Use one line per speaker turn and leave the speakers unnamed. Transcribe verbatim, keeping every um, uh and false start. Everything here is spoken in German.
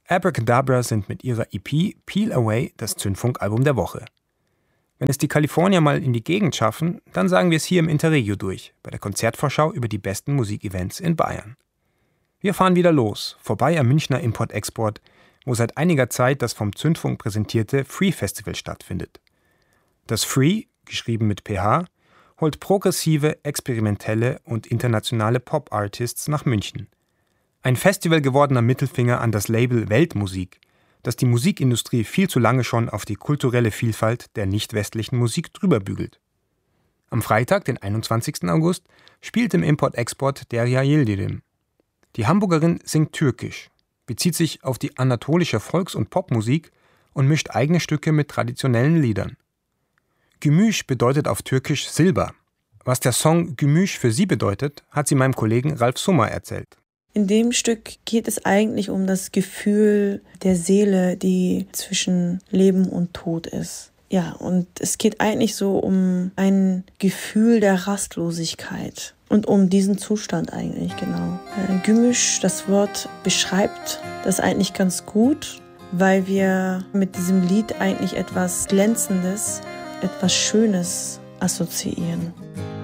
Abracadabra sind mit ihrer E P Peel Away das Zündfunkalbum der Woche. Wenn es die Kalifornier mal in die Gegend schaffen, dann sagen wir es hier im Interregio durch, bei der Konzertvorschau über die besten Musikevents in Bayern. Wir fahren wieder los, vorbei am Münchner Import-Export, wo seit einiger Zeit das vom Zündfunk präsentierte Free Festival stattfindet. Das Free, geschrieben mit P H, holt progressive, experimentelle und internationale Pop-Artists nach München. Ein Festival gewordener Mittelfinger an das Label Weltmusik, das die Musikindustrie viel zu lange schon auf die kulturelle Vielfalt der nicht-westlichen Musik drüberbügelt. Am Freitag, den einundzwanzigsten August, spielt im Import-Export Derya Yildirim. Die Hamburgerin singt türkisch, bezieht sich auf die anatolische Volks- und Popmusik und mischt eigene Stücke mit traditionellen Liedern. Gümüş bedeutet auf Türkisch Silber. Was der Song Gümüş für sie bedeutet, hat sie meinem Kollegen Ralf Summer erzählt.
In dem Stück geht es eigentlich um das Gefühl der Seele, die zwischen Leben und Tod ist. Ja, und es geht eigentlich so um ein Gefühl der Rastlosigkeit und um diesen Zustand eigentlich, genau. Äh, Gümüş, das Wort beschreibt das eigentlich ganz gut, weil wir mit diesem Lied eigentlich etwas Glänzendes, etwas Schönes assoziieren.